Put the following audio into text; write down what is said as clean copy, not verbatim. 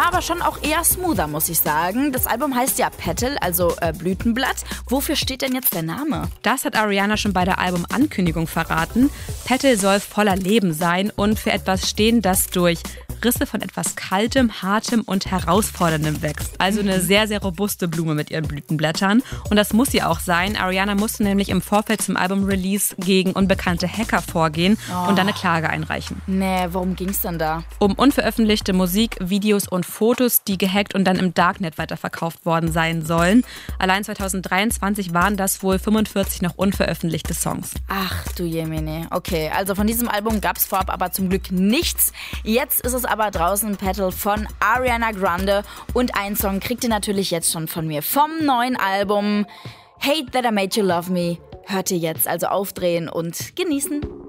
aber schon auch eher smoother, muss ich sagen. Das Album heißt ja Petal, also Blütenblatt. Wofür steht denn jetzt der Name? Das hat Ariana schon bei der Albumankündigung verraten. Petal soll voller Leben sein und für etwas stehen, das durch Risse von etwas Kaltem, Hartem und Herausforderndem wächst. Also eine sehr, sehr robuste Blume mit ihren Blütenblättern. Und das muss sie auch sein. Ariana musste nämlich im Vorfeld zum Album-Release gegen unbekannte Hacker vorgehen und dann eine Klage einreichen. Nee, worum ging's denn da? Um unveröffentlichte Musik, Videos und Fotos, die gehackt und dann im Darknet weiterverkauft worden sein sollen. Allein 2023 waren das wohl 45 noch unveröffentlichte Songs. Ach du Jemine. Okay, also von diesem Album gab's vorab aber zum Glück nichts. Jetzt ist es aber draußen, Petal von Ariana Grande. Und einen Song kriegt ihr natürlich jetzt schon von mir vom neuen Album Hate That I Made You Love Me. Hört ihr jetzt, also aufdrehen und genießen.